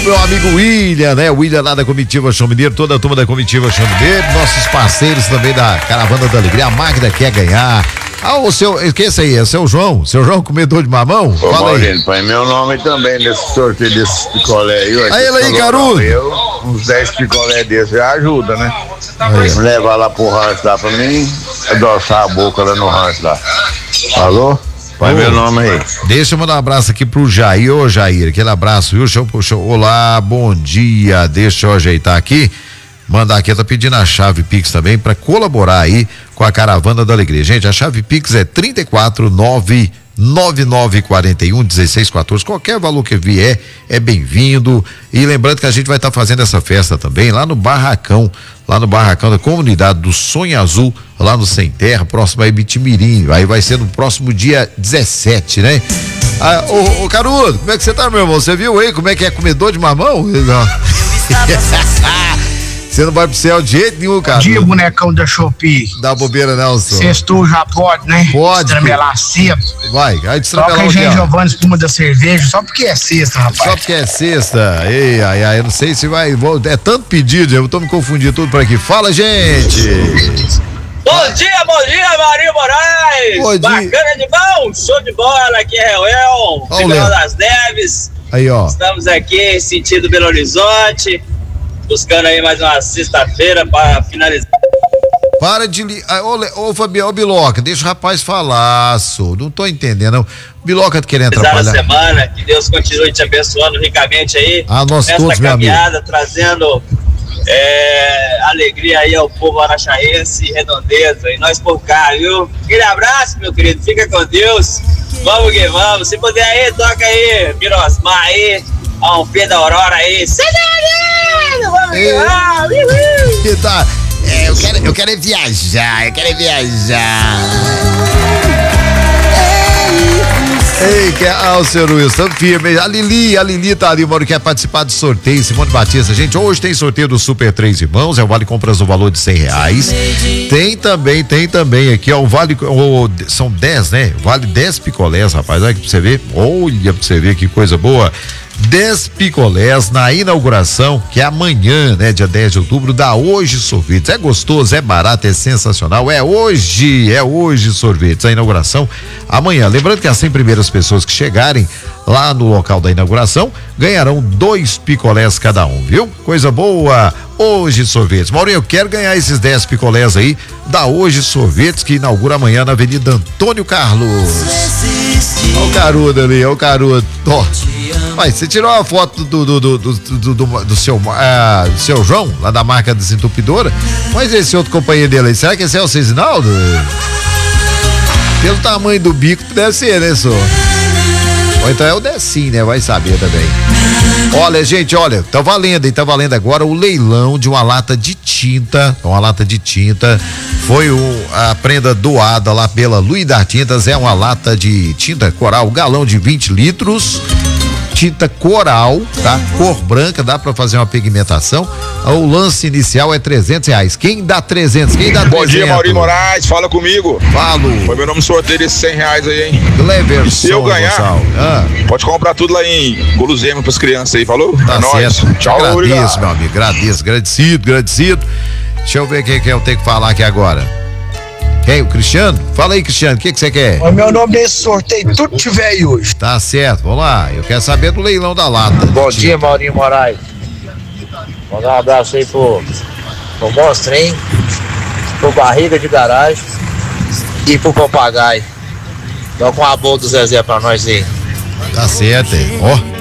Meu amigo William, né? O William lá da comitiva Chão Mineiro, toda a turma da comitiva Chão Mineiro, nossos parceiros também da Caravana da Alegria. A Magda quer ganhar. Ah, o seu, que é esse aí? É o seu João? Seu João, comedor de mamão? Ô, fala Maurício, aí. põe meu nome também nesse sorteio desse picolé aí. Aí ele aí, Caruso. Uns 10 picolé desses já ajuda, né? Aí. Levar lá pro rancho lá pra mim, adoçar a boca lá no rancho lá. Falou? Põe meu nome aí. Deixa eu mandar um abraço aqui pro Jair. Ô Jair, aquele abraço, viu? Olá, bom dia. Deixa eu ajeitar aqui. Mandar aqui, tá pedindo a chave Pix também para colaborar aí com a Caravana da Alegria. Gente, a chave Pix é 34999411614. Qualquer valor que vier é bem-vindo. E lembrando que a gente vai estar fazendo essa festa também lá no Barracão da comunidade do Sonho Azul, lá no Sem Terra, próximo a Ibitimirim. Aí vai ser no próximo dia 17, né? Ah, ô Carudo, como é que você tá, meu irmão? Você viu aí como é que é comedor de mamão? Você não vai pro céu de jeito nenhum, cara. Dia, bonecão da Shopee. Dá bobeira não, senhor. Sextou já pode, né? Pode. Estremelar cedo. Vai, aí estremelar Toca o quê? Engenho Giovanni, espuma da cerveja, só porque é sexta, rapaz. Só porque é sexta. Ei, ai, eu não sei se vai. É tanto pedido, eu tô me confundindo tudo por aqui. Fala, gente. Bom dia, Marinho Moraes. Bom dia. Bacana de bom, show de bola, aqui é Reuel, Ribeirão das Neves. Aí, ó. Estamos aqui em sentido Belo Horizonte, buscando aí mais uma sexta-feira para finalizar. Para de. Ô, Fabião, Biloca, deixa o rapaz falar, sou. Não tô entendendo, não. Biloca tá querendo atrapalhar. A semana, que Deus continue te abençoando ricamente aí. Nós nesta todos, meu amigo. caminhada, trazendo alegria aí ao povo araxaense e redondeza. E nós por cá, viu? Aquele abraço, meu querido. Fica com Deus. Vamos que vamos. Se puder aí, toca aí, Mirosmar aí. Um Pedro da Aurora aí. Vamos que vamos. Que tá. Eu quero viajar. Ei, o seu Luiz, estamos firme. A Lili tá ali, mano, quer participar do sorteio. Simone Batista, gente, hoje tem sorteio do Super 3 Irmãos, é o vale compras no valor de R$100. Tem também aqui, ó, o vale, são 10, né? Vale 10 picolés, rapaz, olha aqui pra você ver, que coisa boa. 10 picolés na inauguração, que é amanhã, né? Dia 10 de outubro, da Hoje Sorvetes. É gostoso, é barato, é sensacional. É hoje Sorvetes. A inauguração amanhã. Lembrando que as 100 primeiras pessoas que chegarem lá no local da inauguração ganharão 2 picolés cada um, viu? Coisa boa. Hoje Sorvetes. Maurinho, eu quero ganhar esses 10 picolés aí da Hoje Sorvetes, que inaugura amanhã na Avenida Antônio Carlos. Olha o Carudo ali, olha o Carudo. Vai, você tirou uma foto do seu João, lá da marca desentupidora, mas esse outro companheiro dele aí, será que esse é o Cezinaldo? Pelo tamanho do bico, deve ser, né, senhor? Ou então é o Decim, né? Vai saber também. Olha, gente, tá valendo agora o leilão de uma lata de tinta. Foi a prenda doada lá pela Luiz das Tintas, é uma lata de tinta coral, galão de 20 litros. Tinta coral, tá? Cor branca, dá pra fazer uma pigmentação. O lance inicial é R$300. Quem dá 300? Bom dia, Maurinho Moraes, fala comigo. Falo. Foi meu nome no sorteio desses R$100 aí, hein? Cleverson. E se eu ganhar, pode comprar tudo lá em guloseima pras crianças aí, falou? Tá certo. Tchau, agradeço, meu amigo, agradecido. Deixa eu ver quem que eu tenho que falar aqui agora. Quem? O Cristiano? Fala aí, Cristiano, o que você quer? O meu nome nesse sorteio, tudo tiver aí hoje. Tá certo, vamos lá. Eu quero saber do leilão da lata. Bom dia, Maurinho Moraes. Mandar um abraço aí pro Monstro, hein? Pro Barriga de Garagem e pro Papagaio. Dá com a boa do Zezé pra nós aí. Tá certo, hein? Ó.